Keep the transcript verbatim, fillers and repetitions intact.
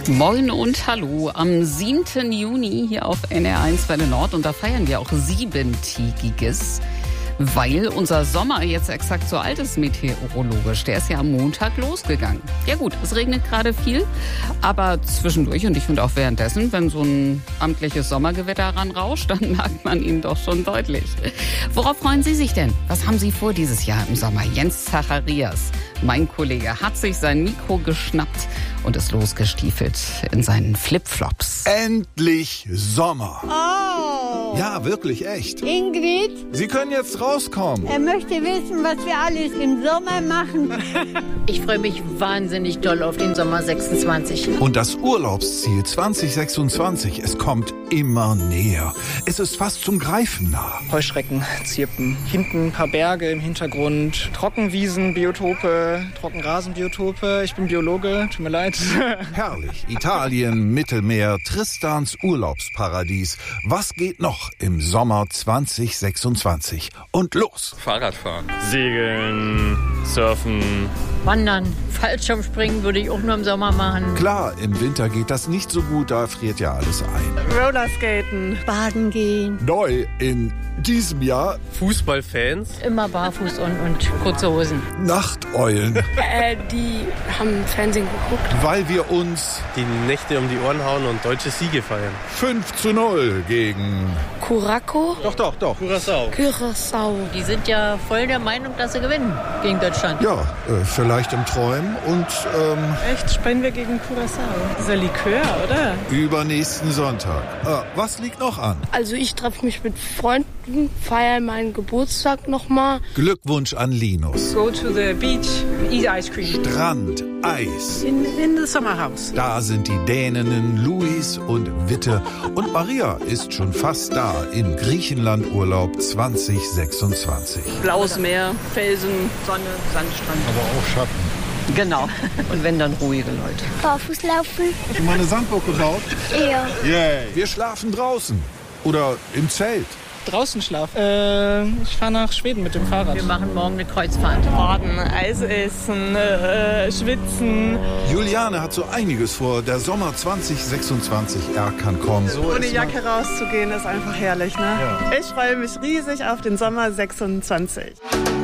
Moin und hallo am siebten Juni hier auf N R eins Welle Nord und da feiern wir auch siebentägiges, weil unser Sommer jetzt exakt so alt ist meteorologisch. Der ist ja am Montag losgegangen. Ja gut, es regnet gerade viel, aber zwischendurch und ich finde auch währenddessen, wenn so ein amtliches Sommergewitter ranrauscht, dann merkt man ihn doch schon deutlich. Worauf freuen Sie sich denn? Was haben Sie vor dieses Jahr im Sommer? Jens Zacharias, mein Kollege, hat sich sein Mikro geschnappt und ist losgestiefelt in seinen Flipflops. Endlich Sommer. Oh. Ja, wirklich, echt. Ingrid, Sie können jetzt rauskommen. er möchte wissen, was wir alles im Sommer machen. Ich freue mich wahnsinnig doll auf den Sommer sechsundzwanzig. Und das Urlaubsziel zwanzig sechsundzwanzig, es kommt immer näher. Es ist fast zum Greifen nah. Heuschrecken zirpen. Hinten ein paar Berge im Hintergrund. Trockenwiesen, Biotope, Trockenrasenbiotope. Ich bin Biologe, tut mir leid. Herrlich. Italien, Mittelmeer, Tristans Urlaubsparadies. Was geht noch im Sommer zwanzig sechsundzwanzig? Und los! Fahrradfahren. Segeln, surfen. Wandern, Fallschirmspringen würde ich auch nur im Sommer machen. Klar, im Winter geht das nicht so gut, da friert ja alles ein. Rollerskaten. Baden gehen. Neu in diesem Jahr Fußballfans. Immer barfuß und, und kurze Hosen. Nachteulen, Äh, die haben Fernsehen geguckt. weil wir uns Die Nächte um die Ohren hauen und deutsche Siege feiern. fünf zu null gegen... Curacao. Doch, doch, doch. Curaçao. Curacao. Die sind ja voll der Meinung, dass sie gewinnen gegen Deutschland. Ja, äh, vielleicht im Träumen und ähm, Echt? Spielen wir gegen Curacao? Dieser Likör, oder? übernächsten Sonntag. Äh, was liegt noch an? Also ich treffe mich mit Freunden, feiere meinen Geburtstag nochmal. Glückwunsch an Linus. Go to the beach, eat ice cream. Strand, Eis. In, in the summer house. Da sind die Däninnen Luis und Witte. Und Maria ist schon fast da im Griechenland-Urlaub zwanzig sechsundzwanzig. Blaues Meer, Felsen, Sonne, Sandstrand. Aber auch Schatten. Genau. Und wenn dann ruhige Leute. Barfuß laufen. Hast du mal eine Sandburg gebaut? Ja. Yeah. Wir schlafen draußen. Oder im Zelt. Draußen schlafen. Äh, ich fahre nach Schweden mit dem Fahrrad. Wir machen morgen eine Kreuzfahrt. Baden, Eis essen, äh, schwitzen. Juliane hat so einiges vor. Der Sommer zwanzig sechsundzwanzig, er kann kommen. So Ohne ist Jacke rauszugehen ist einfach herrlich, ne? Ich freue mich riesig auf den Sommer sechsundzwanzig.